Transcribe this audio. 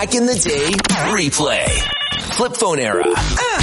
Back in the Day replay. Flip phone era.